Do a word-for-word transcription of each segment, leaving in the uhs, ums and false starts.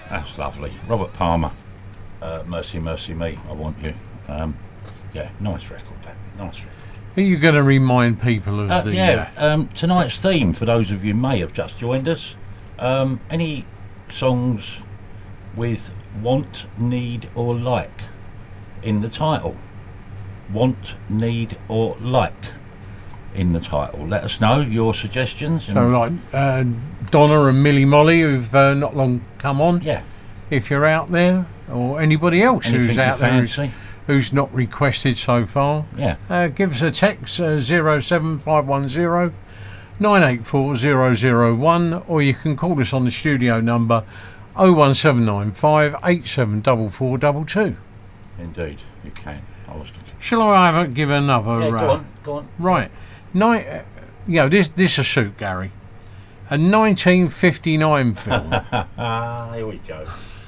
That's lovely. Robert Palmer, uh, Mercy, Mercy Me, I Want You. Um, yeah, nice record, that. Nice record. Are you going to remind people of Uh, the... yeah, Uh, um, tonight's theme, for those of you who may have just joined us, um, any songs with want, need or like in the title? Want, need or like in the title. Let us know your suggestions. so like uh, Donna and Millie Molly, who've uh, not long come on. Yeah. If you're out there, or anybody else Anything who's you out there who's, fancy? who's not requested so far, Yeah. uh, give us a text, uh, zero seven five one zero nine eight four zero zero one, or you can call us on the studio number oh one seven nine five eight seven four four two two. Indeed, you can. I was looking. Shall I have a, give another... Yeah, go uh, on, go on. Right. Ni- uh, you know, this, this a suit, Gary. A nineteen fifty-nine film Ah, here we go.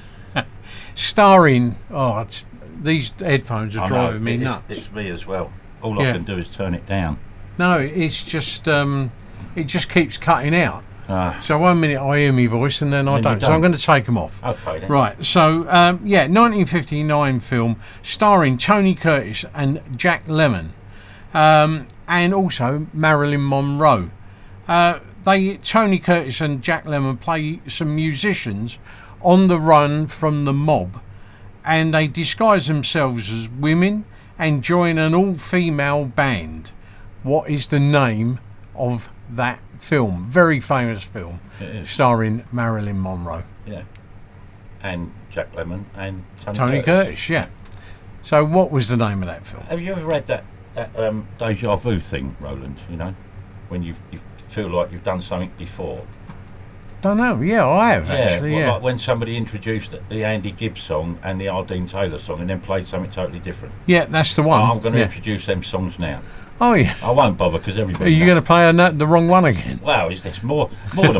starring... Oh, it's, these headphones are I driving know, me it is- nuts. It's me as well. All I Yeah. can do is turn it down. No, it's just... Um, it just keeps cutting out. Ah, So one minute I hear my voice and then I Then you don't. So I'm don't. going to take them off. okay then. Right, so um, yeah, nineteen fifty-nine film starring Tony Curtis and Jack Lemmon, um, and also Marilyn Monroe. Uh, they Tony Curtis and Jack Lemmon play some musicians on the run from the mob, and they disguise themselves as women and join an all-female band. What is the name of that film? Very famous film, It is. starring Marilyn Monroe. Yeah. And Jack Lemmon and Tony, Tony Curtis, yeah. So what was the name of that film? Have you ever read that that um, deja vu thing, Roland? You know, when you you feel like you've done something before. Don't know. Yeah, I have Yeah, actually. well, Yeah. like when somebody introduced the Andy Gibb song and the Ardeen Taylor song, and then played something totally different. Yeah, that's the one. I'm going to yeah. introduce them songs now. Oh yeah. I won't bother because Are everybody. you knows. going to play a, no- the wrong one again? Wow, it's, it's more more than